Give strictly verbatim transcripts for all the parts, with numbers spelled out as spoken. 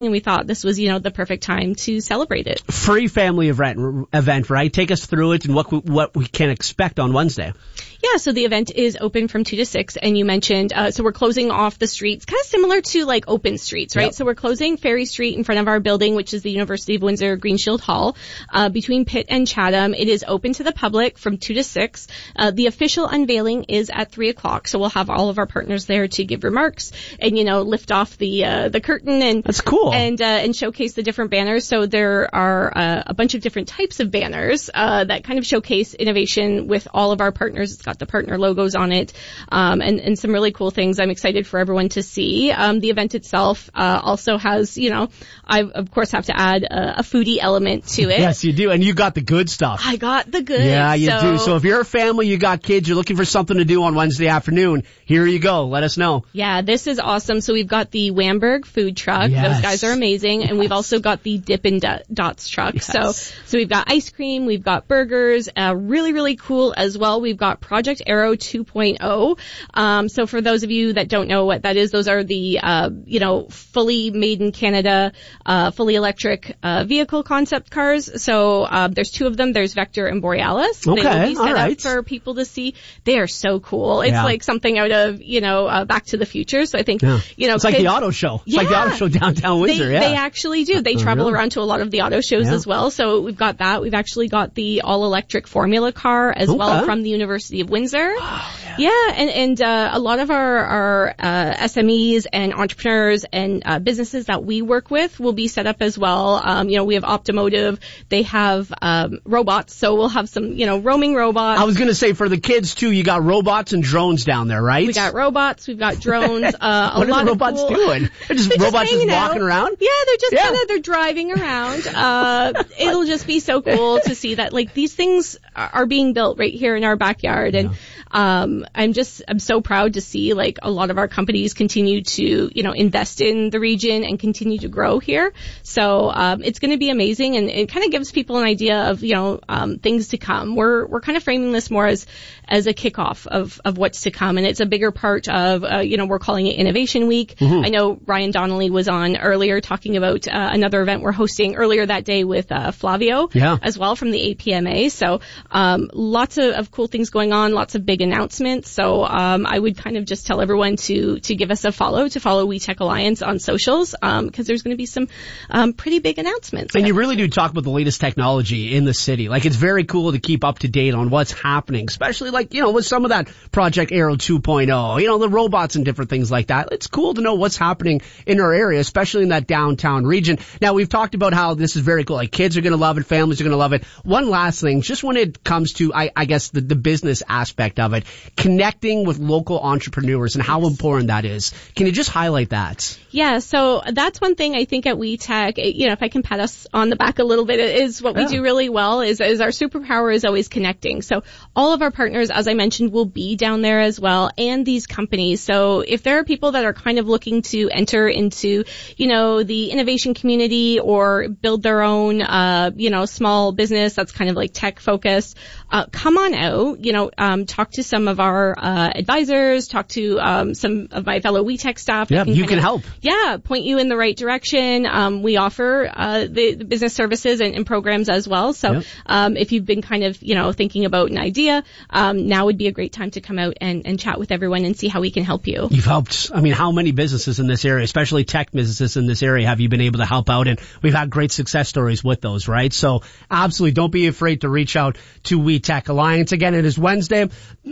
and we thought this was, you know, the perfect time to celebrate it. Free family event, event, right? Take us through it and what we, what we can expect on Wednesday. Yeah, so the event is open from two to six, and you mentioned, uh, so we're closing off the streets, kind of similar to like open streets, right? Yep. So we're closing Ferry Street in front of our building, which is the University of Windsor Green Shield Hall, uh, between Pitt and Chatham. It is open to the public from two to six. Uh, the official unveiling is at three o'clock, so we'll have all of our partners there to give remarks and, you know, lift off the, uh, the curtain and. That's cool. And, uh, and showcase the different banners. So there are, uh, a bunch of different types of banners, uh, that kind of showcase innovation with all of our partners. It's got the partner logos on it, um, and, and some really cool things I'm excited for everyone to see. Um, the event itself, uh, also has, you know, I of course have to add a, a foodie element to it. Yes, you do. And you got the good stuff. I got the good. Yeah, you so. do. So if you're a family, you got kids, you're looking for something to do on Wednesday afternoon, here you go. Let us know. Yeah, this is awesome. So we've got the Wamberg food truck. Yes. Those guys are amazing. Yes. And we've also got the Dippin' Dots truck. Yes. So, so we've got ice cream, we've got burgers, uh, really, really cool as well. We've got Project Arrow two point oh. Um, so for those of you that don't know what that is, those are the, uh, you know, fully made in Canada, uh, fully electric, uh, vehicle concept cars. So, uh, there's two of them. There's Vector and Borealis. Okay. They will be set all right. up for people to see. They are so cool. It's yeah. like something out of, you know, uh, Back to the Future. So I think, yeah. you know, it's kids, like the auto show. It's yeah, like the auto show downtown Windsor. They, yeah. they actually do. They oh, travel really? around to a lot of the auto shows yeah. as well. So we've got that. We've actually got the all electric Formula car as okay. well from the University of Windsor. Oh, yeah. yeah, and, and, uh, a lot of our, our, uh, S M Es and entrepreneurs and, uh, businesses that we work with will be set up as well. Um, you know, we have Optomotive. They have, um, robots. So we'll have some, you know, roaming robots. I was going to say for the kids too, you got robots and drones down there, right? We got robots. We've got drones. Uh, a what lot are the robots of cool, doing? They're just they're robots just, just walking out. around? Yeah, they're just yeah. kind of, they're driving around. Uh, it'll just be so cool to see that, like, these things are being built right here in our backyard. And, yeah. um, I'm just, I'm so proud to see, like, a lot of our companies continue to, you know, invest in the region and continue to grow here. So, um, it's going to be amazing. And it kind of gives people an idea of, you know, um, things to come. We're, we're kind of framing this more as, as a kickoff of, of what's to come. And it's a bigger part of, uh, you know, we're calling it Innovation Week. Mm-hmm. I know Ryan Donnelly was on earlier talking about, uh, another event we're hosting earlier that day with, uh, Flavio yeah. as well from the A P M A. So, um, lots of, of cool things going on, lots of big announcements. So, um, I would kind of just tell everyone to, to give us a follow, to follow We Tech Alliance on socials, um, cause there's going to be some, um, pretty big announcements. And you really do talk about the latest technology in the city. Like, it's very cool to keep up to date on what's happening, especially like, you know, with some of that Project Arrow two point oh, you know, the robots and different things like that. It's cool to know what's happening in our area, especially in that downtown region. Now, we've talked about how this is very cool. Like, kids are going to love it. Families are going to love it. One last thing, just when it comes to, I, I guess, the, the business aspect of it, connecting with local entrepreneurs and how important that is. Can you just highlight that? Yeah, so that's one thing I think at We Tech, you know, if I can pat us on the back a little bit, is what yeah. we do really well is, is our superpower is always connecting. So all of our partners, as I mentioned, will be down there as well, and these companies. So if there are people that are kind of looking to enter into, you know, the innovation community or build their own, uh, you know, small business that's kind of like tech focused, uh, come on out, you know, um, talk to some of our, uh, advisors, talk to, um, some of my fellow We Tech staff. Yeah, you can of, help. Yeah, point you in the right direction. Um, we offer, uh, the, the business services and, and programs as well. So, yep. um, if you've been kind of, you know, thinking about an idea, um, now would be a great time to come out and, and chat with everyone and see how we can help you. You've helped, I mean, how many businesses in this area, especially tech businesses in this area, have you been able to help out? And we've had great success stories with those, right? So absolutely don't be afraid to reach out to We Tech Alliance. Again, it is Wednesday.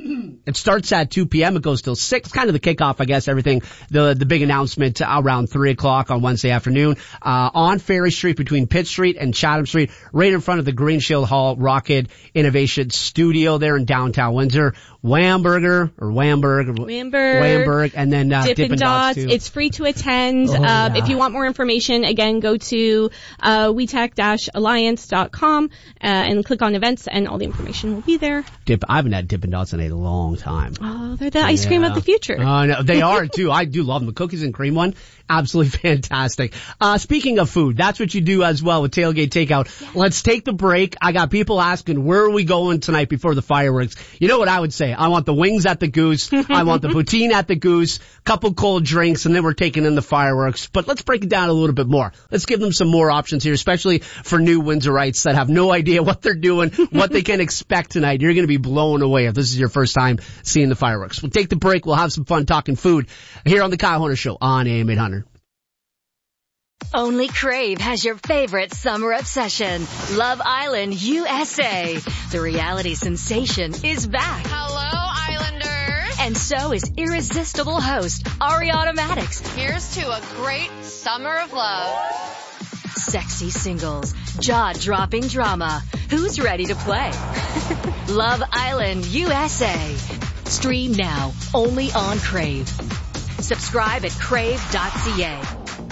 It starts at two p.m. It goes till six, kind of the kickoff, I guess, everything, the, the big announcement around three o'clock on Wednesday afternoon, uh, on Ferry Street between Pitt Street and Chatham Street, right in front of the Green Shield Hall Rocket Innovation Studio there in downtown Windsor. Wamberger or Wamberg, Wamberg, Wamberg, and then uh, Dippin' Dippin' Dots. Dots too. It's free to attend. Oh, uh, yeah. If you want more information, again, go to uh, we tech alliance dot com uh, and click on events, and all the information will be there. Dip, I haven't had Dippin' Dots in a long time. Oh, they're the ice yeah. cream of the future. Oh, uh, no, they are too. I do love them. The cookies and cream one, absolutely fantastic. Uh, speaking of food, that's what you do as well with Tailgate Takeout. Yeah. Let's take the break. I got people asking, where are we going tonight before the fireworks? You know what I would say? I want the wings at the Goose. I want the poutine at the Goose, couple cold drinks, and then we're taking in the fireworks. But let's break it down a little bit more. Let's give them some more options here, especially for new Windsorites that have no idea what they're doing, what they can expect tonight. You're going to be blown away if this is your first time seeing the fireworks. We'll take the break. We'll have some fun talking food here on the Kyle Horner Show on A M eight hundred. Only Crave has your favorite summer obsession, Love Island U S A. The reality sensation is back. Hello, Islanders. And so is irresistible host Ariana Maddox. Here's to a great summer of love. Sexy singles, jaw-dropping drama. Who's ready to play? Love Island U S A. Stream now, only on Crave. Subscribe at crave dot c a.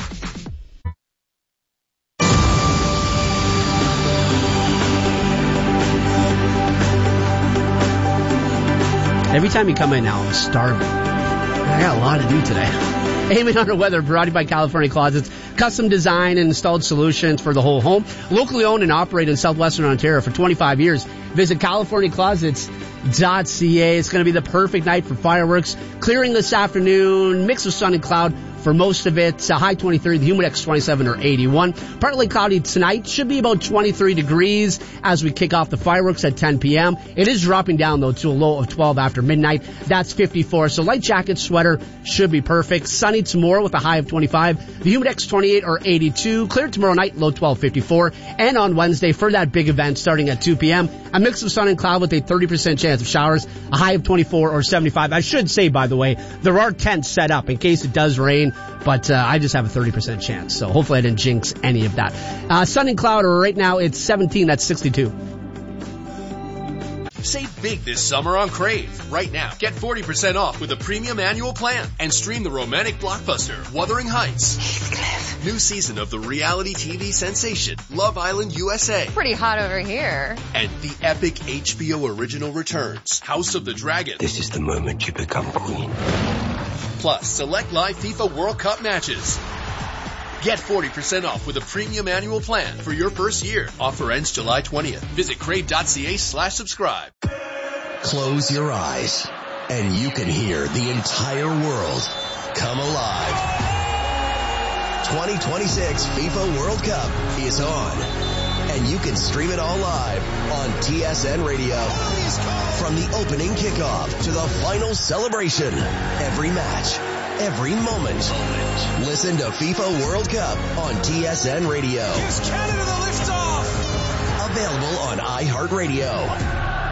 Every time you come in now, I'm starving. I got a lot to do today. A M eight hundred weather brought to you by California Closets. Custom design and installed solutions for the whole home. Locally owned and operated in southwestern Ontario for twenty-five years. Visit california closets dot c a. It's going to be the perfect night for fireworks. Clearing this afternoon, mix of sun and cloud for most of it. Uh, high twenty-three, the humid X twenty-seven or eighty-one. Partly cloudy tonight. Should be about twenty-three degrees as we kick off the fireworks at ten p.m. It is dropping down, though, to a low of twelve after midnight. That's fifty-four. So light jacket, sweater should be perfect. Sunny tomorrow with a high of twenty-five. The humid X twenty-eight or eighty-two. Clear tomorrow night, low twelve, fifty-four. And on Wednesday for that big event starting at two p.m., a mix of sun and cloud with a thirty percent chance of showers. A high of twenty-four or seventy-five. I should say, by the way, there are tents set up in case it does rain. But uh, I just have a thirty percent chance, so hopefully I didn't jinx any of that. Uh, sun and cloud, right now it's seventeen, that's sixty-two. Save big this summer on Crave. Right now, get forty percent off with a premium annual plan and stream the romantic blockbuster, Wuthering Heights. Heathcliff. New season of the reality T V sensation, Love Island U S A. Pretty hot over here. And the epic H B O original returns, House of the Dragon. This is the moment you become queen. Plus, select live FIFA World Cup matches. Get forty percent off with a premium annual plan for your first year. Offer ends July twentieth. Visit crave dot c a slash subscribe. Close your eyes and you can hear the entire world come alive. twenty twenty-six FIFA World Cup is on, and you can stream it all live on T S N Radio. From the opening kickoff to the final celebration, every match, every moment. Listen to FIFA World Cup on T S N Radio. Here's Canada, the liftoff. Available on iHeartRadio.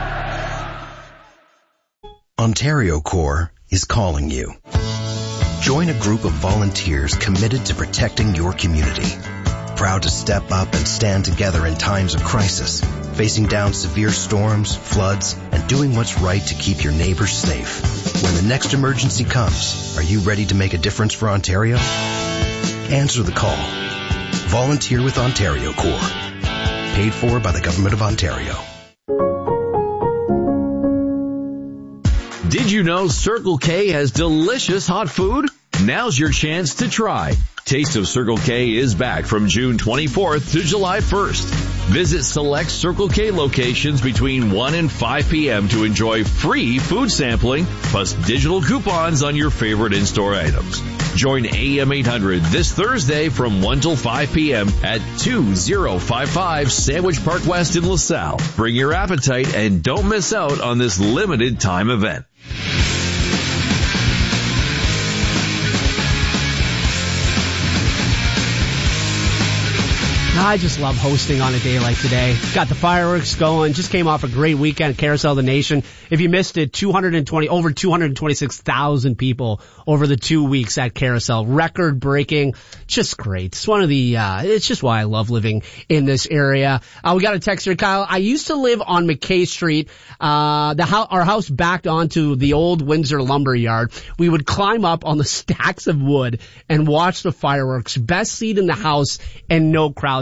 Ontario Corps is calling you. Join a group of volunteers committed to protecting your community. Proud to step up and stand together in times of crisis, facing down severe storms, floods, and doing what's right to keep your neighbors safe. When the next emergency comes, are you ready to make a difference for Ontario? Answer the call. Volunteer with Ontario Corps. Paid for by the Government of Ontario. Did you know Circle K has delicious hot food? Now's your chance to try. Taste of Circle K is back from June twenty-fourth to July first. Visit select Circle K locations between one and five p.m. to enjoy free food sampling, plus digital coupons on your favorite in-store items. Join A M eight hundred this Thursday from one till five p.m. at two thousand fifty-five Sandwich Park West in LaSalle. Bring your appetite and don't miss out on this limited time event. I just love hosting on a day like today. Got the fireworks going. Just came off a great weekend at Carousel of the Nation. If you missed it, two hundred twenty, over two hundred twenty-six thousand people over the two weeks at Carousel. Record breaking. Just great. It's one of the, uh, it's just why I love living in this area. Uh, we got a text here, Kyle. I used to live on McKay Street. Uh, the house, our house backed onto the old Windsor lumber yard. We would climb up on the stacks of wood and watch the fireworks. Best seat in the house and no crowds.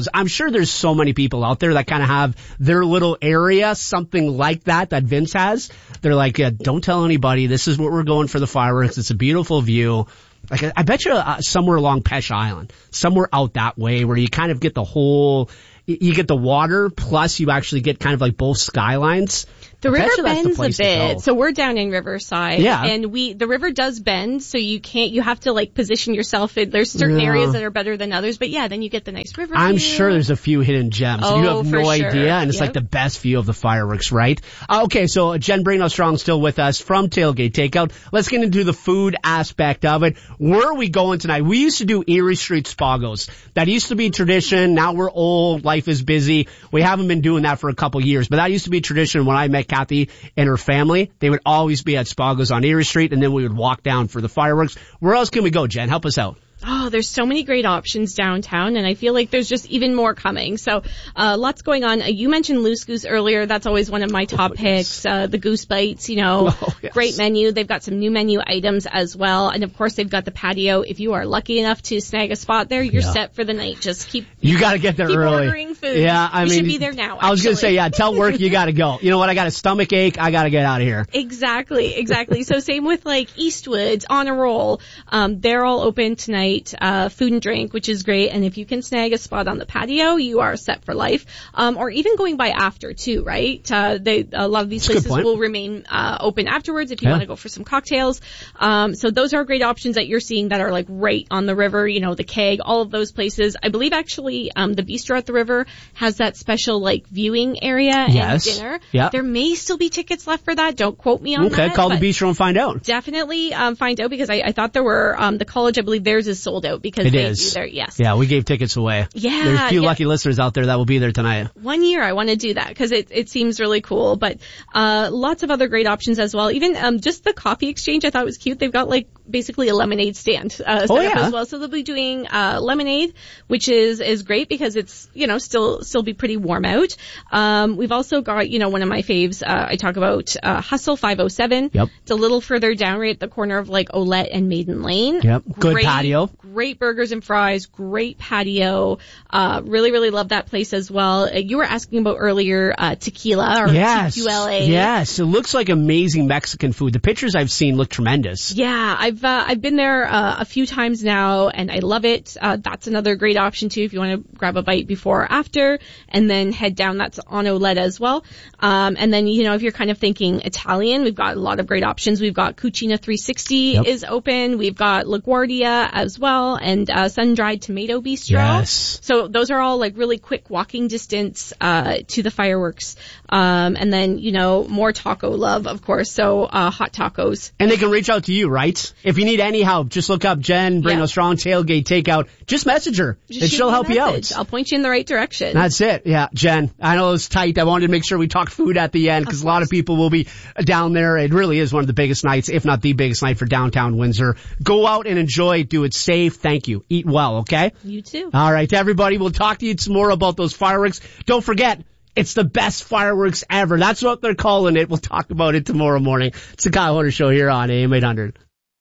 Spas. I'm sure there's so many people out there that kind of have their little area, something like that, that Vince has. They're like, yeah, don't tell anybody. This is what we're going for the fireworks. It's a beautiful view. Like, I bet you uh, somewhere along Peche Island, somewhere out that way where you kind of get the whole, you get the water, plus you actually get kind of like both skylines. The I river bet you that's the bends a place to bit, go. so we're down in Riverside, Yeah. and we the river does bend, so you can't you have to like position yourself. In, there's certain Yeah. areas that are better than others, but yeah, then you get the nice river. I'm view. sure there's a few hidden gems. Oh, you have for no sure. idea, and it's Yep. like the best view of the fireworks, right? Uh, okay, so Jen Brino Strong still with us from Tailgate Takeout. Let's get into the food aspect of it. Where are we going tonight? We used to do Erie Street Spagos. That used to be tradition. Now we're old. Life is busy. We haven't been doing that for a couple years, but that used to be tradition when I met Kathy and her family. They would always be at Spagos on Erie Street, and then we would walk down for the fireworks. Where else can we go, Jen? Help us out. Oh, there's so many great options downtown, and I feel like there's just even more coming. So, uh, lots going on. Uh, you mentioned Loose Goose earlier. That's always one of my top Oh, picks. Uh, the Goose Bites, you know, Oh, yes. great menu. They've got some new menu items as well. And of course, they've got the patio. If you are lucky enough to snag a spot there, you're Yeah. set for the night. Just keep, You gotta get there keep early. ordering food. Yeah, I you mean, should be there now, I was gonna actually. say, yeah, tell work you gotta go. You know what? I got a stomach ache. I gotta get out of here. Exactly, exactly. So same with like Eastwood's, On a Roll. Um, they're all open tonight. Uh, food and drink, which is great. And if you can snag a spot on the patio, you are set for life. Um, or even going by after too, right? Uh, they, a lot of these That's a good places point. will remain, uh, open afterwards if you Yeah. want to go for some cocktails. Um, so those are great options that you're seeing that are like right on the river, you know, the Keg, all of those places. I believe actually, um, the Bistro at the River has that special like viewing area Yes. and dinner. Yeah. There may still be tickets left for that. Don't quote me on Okay, that. call the but- bistro and find out. Definitely um, find out because I, I thought there were um, the college. I believe theirs is sold out because It they is. do their yes. Yeah, we gave tickets away. Yeah, There's a few yeah. lucky listeners out there that will be there tonight. One year I want to do that because it it seems really cool. But uh lots of other great options as well. Even um just the coffee exchange I thought was cute. They've got like basically a lemonade stand uh, set Oh, up yeah. as well. So they'll be doing uh lemonade, which is is great because it's you know still still be pretty warm out. Um we've also got you know one of my faves. Uh, I talk about uh, Hustle five oh seven. Yep. It's a little further down right at the corner of like Olette and Maiden Lane. Yep. Good Great- patio. Great burgers and fries, great patio. Uh, really, really love that place as well. Uh, you were asking about earlier, uh, tequila or Yes. T Q L A. Yes. It looks like amazing Mexican food. The pictures I've seen look tremendous. Yeah, I've, uh, I've been there, uh, a few times now and I love it. Uh, that's another great option too if you want to grab a bite before or after and then head down. That's on Olette as well. Um, and then, you know, if you're kind of thinking Italian, we've got a lot of great options. We've got Cucina three sixty Yep. is open. We've got LaGuardia as well and, uh, Sun-Dried Tomato Bistro. Yes. So those are all like really quick walking distance, uh, to the fireworks. Um, and then, you know, more taco love, of course. So, uh, hot tacos. And they can reach out to you, right? If you need any help, just look up Jen Brino Yeah. Strong Tailgate Takeout. Just message her Just and shoot she'll me a help you out. message. I'll point you in the right direction. That's it. Yeah, Jen. I know it's tight. I wanted to make sure we talked food at the end because a lot of people will be down there. It really is one of the biggest nights, if not the biggest night for downtown Windsor. Go out and enjoy. Do it safe. Thank you. Eat well, okay? You too. All right, everybody. We'll talk to you some more about those fireworks. Don't forget, it's the best fireworks ever. That's what they're calling it. We'll talk about it tomorrow morning. It's the Kyle Hunter Show here on A M eight hundred.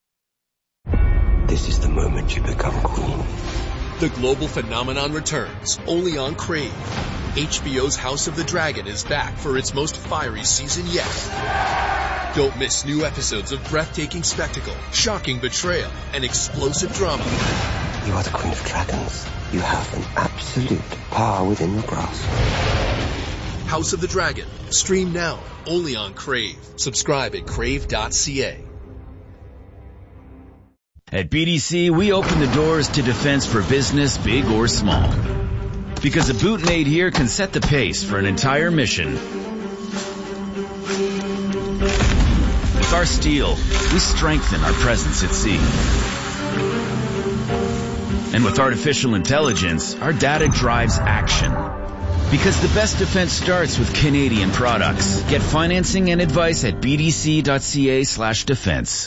This is the moment you become queen. The global phenomenon returns, only on Crave. H B O's House of the Dragon is back for its most fiery season yet. Don't miss new episodes of breathtaking spectacle, shocking betrayal, and explosive drama. You are the queen of dragons. You have an absolute power within your grasp. House of the Dragon. Stream now, only on Crave. Subscribe at crave dot c a. At B D C, we open the doors to defense for business, big or small. Because a Boutonade here can set the pace for an entire mission. With our steel, we strengthen our presence at sea. And with artificial intelligence, our data drives action. Because the best defense starts with Canadian products. Get financing and advice at b d c dot c a slash defense.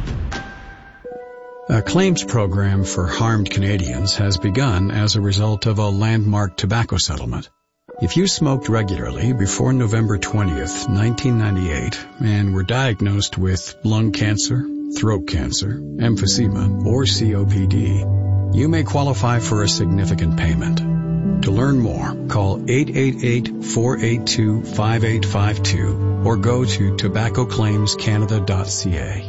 A claims program for harmed Canadians has begun as a result of a landmark tobacco settlement. If you smoked regularly before November twentieth, nineteen ninety-eight, and were diagnosed with lung cancer, throat cancer, emphysema, or C O P D, you may qualify for a significant payment. To learn more, call eight eight eight, four eight two, five eight five two or go to tobacco claims canada dot c a.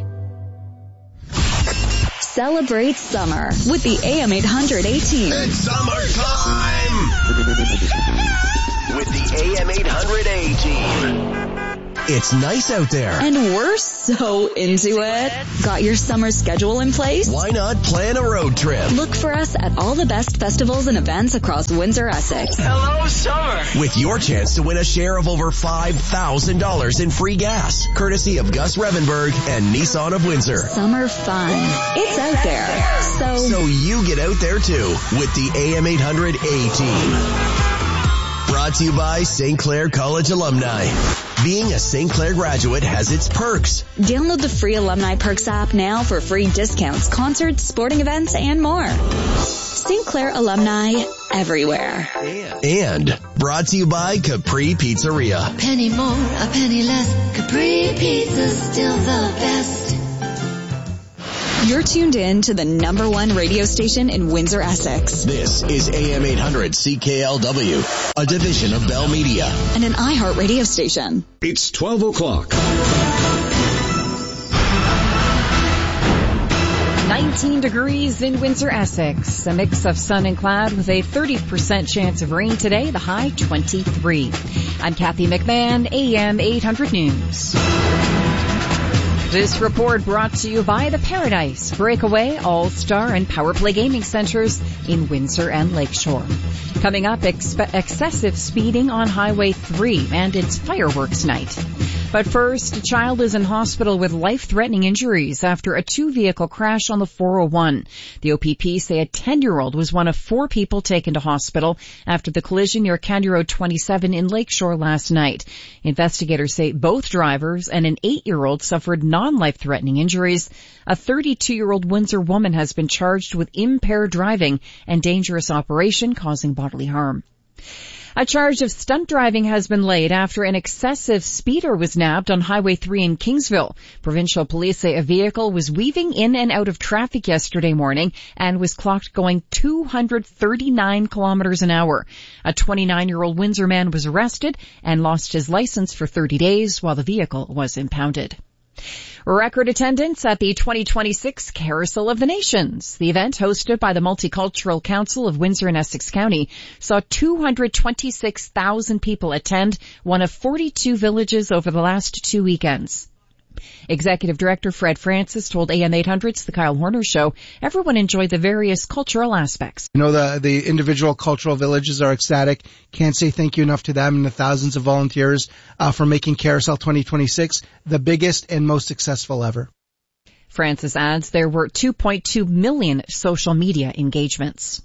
Celebrate summer with the A M eight hundred A-Team. It's summertime with the A M eight hundred A-Team. It's nice out there. And we're so into it. Got your summer schedule in place? Why not plan a road trip? Look for us at all the best festivals and events across Windsor, Essex. Hello, summer. With your chance to win a share of over five thousand dollars in free gas, courtesy of Gus Revenberg and Nissan of Windsor. Summer fun. It's out there. So, so you get out there too with the A M eight hundred A-Team. Brought to you by Saint Clair College alumni. Being a Saint Clair graduate has its perks. Download the free Alumni Perks app now for free discounts, concerts, sporting events, and more. Saint Clair alumni everywhere. And brought to you by Capri Pizzeria. Penny more, a penny less. Capri Pizza's still the best. You're tuned in to the number one radio station in Windsor, Essex. This is A M eight hundred C K L W, a division of Bell Media. And an iHeart radio station. It's twelve o'clock. nineteen degrees in Windsor, Essex. A mix of sun and cloud with a thirty percent chance of rain today, the high twenty-three. I'm Kathy McMahon, A M eight hundred News. This report brought to you by the Paradise, Breakaway, All-Star, and Power Play Gaming Centers in Windsor and Lakeshore. Coming up, expe- excessive speeding on Highway three and its fireworks night. But first, a child is in hospital with life-threatening injuries after a two-vehicle crash on the four oh one. The O P P say a ten-year-old was one of four people taken to hospital after the collision near Candy Road twenty-seven in Lakeshore last night. Investigators say both drivers and an eight-year-old suffered non-life-threatening injuries. A thirty-two-year-old Windsor woman has been charged with impaired driving and dangerous operation causing bodily harm. A charge of stunt driving has been laid after an excessive speeder was nabbed on Highway three in Kingsville. Provincial police say a vehicle was weaving in and out of traffic yesterday morning and was clocked going two hundred thirty-nine kilometers an hour. A twenty-nine-year-old Windsor man was arrested and lost his license for thirty days while the vehicle was impounded. Record attendance at the twenty twenty-six Carousel of the Nations. The event, hosted by the Multicultural Council of Windsor and Essex County, saw two hundred twenty-six thousand people attend one of forty-two villages over the last two weekends. Executive Director Fred Francis told A M eight hundred's The Kyle Horner Show everyone enjoyed the various cultural aspects. You know, the the individual cultural villages are ecstatic. Can't say thank you enough to them and the thousands of volunteers uh, for making Carousel twenty twenty-six the biggest and most successful ever. Francis adds there were two point two million social media engagements.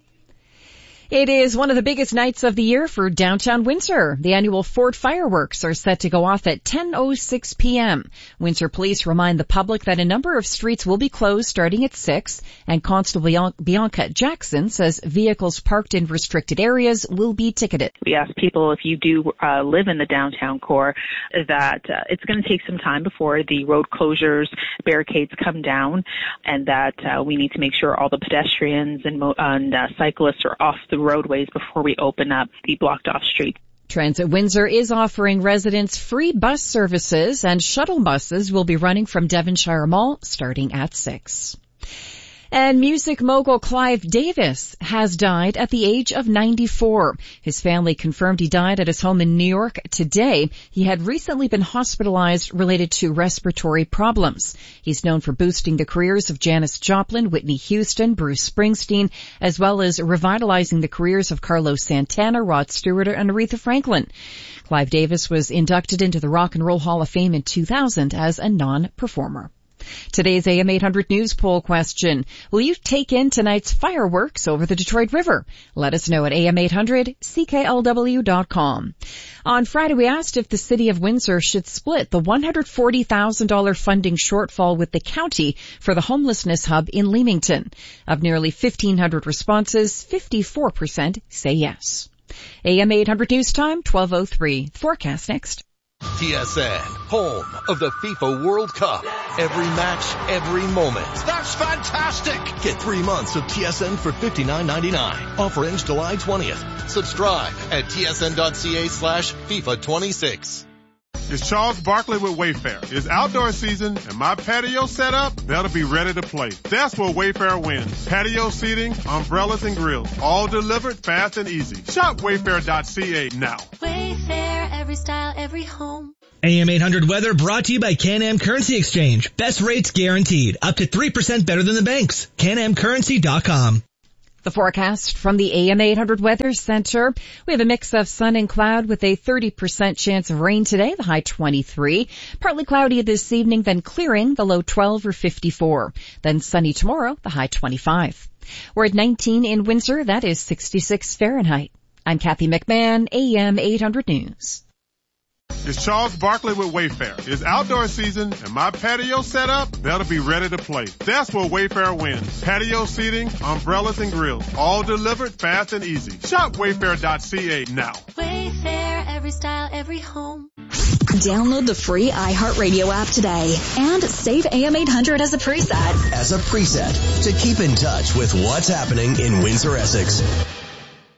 It is one of the biggest nights of the year for downtown Windsor. The annual Fort fireworks are set to go off at ten oh six p.m. Windsor Police remind the public that a number of streets will be closed starting at six, and Constable Bianca Jackson says vehicles parked in restricted areas will be ticketed. We ask people, if you do uh, live in the downtown core, that uh, it's going to take some time before the road closures, barricades come down, and that uh, we need to make sure all the pedestrians and, mo- and uh, cyclists are off the roadways before we open up the blocked off streets. Transit Windsor is offering residents free bus services, and shuttle buses will be running from Devonshire Mall starting at six. And music mogul Clive Davis has died at the age of ninety-four. His family confirmed he died at his home in New York today. He had recently been hospitalized related to respiratory problems. He's known for boosting the careers of Janis Joplin, Whitney Houston, Bruce Springsteen, as well as revitalizing the careers of Carlos Santana, Rod Stewart, and Aretha Franklin. Clive Davis was inducted into the Rock and Roll Hall of Fame in two thousand as a non-performer. Today's A M eight hundred News poll question: will you take in tonight's fireworks over the Detroit River? Let us know at A M eight hundred C K L W dot com. On Friday, we asked if the city of Windsor should split the one hundred forty thousand dollars funding shortfall with the county for the homelessness hub in Leamington. Of nearly fifteen hundred responses, fifty-four percent say yes. A M eight hundred News Time, twelve oh three. Forecast next. T S N, home of the FIFA World Cup. Every match, every moment. That's fantastic! Get three months of T S N for fifty-nine ninety-nine. Offer ends July twentieth. Subscribe at tsn.ca slash FIFA 26. It's Charles Barkley with Wayfair. It's outdoor season and my patio set up, that'll be ready to play. That's where Wayfair wins. Patio seating, umbrellas and grills, all delivered fast and easy. Shop wayfair dot c a now. Wayfair, every style, every home. A M eight hundred weather brought to you by Can-Am Currency Exchange. Best rates guaranteed. Up to three percent better than the banks. can am currency dot com. The forecast from the A M eight hundred Weather Center. We have a mix of sun and cloud with a thirty percent chance of rain today, the high twenty-three. Partly cloudy this evening, then clearing, the low twelve or fifty-four. Then sunny tomorrow, the high twenty-five. We're at nineteen in Windsor, that is sixty-six Fahrenheit. I'm Kathy McMahon, A M eight hundred News. It's Charles Barkley with Wayfair. It's outdoor season and my patio set up, that'll be ready to play. That's where Wayfair wins. Patio seating, umbrellas and grills, all delivered fast and easy. Shop wayfair dot c a now. Wayfair, every style, every home. Download the free iHeartRadio app today and save A M eight hundred as a preset. As a preset to keep in touch with what's happening in Windsor, Essex.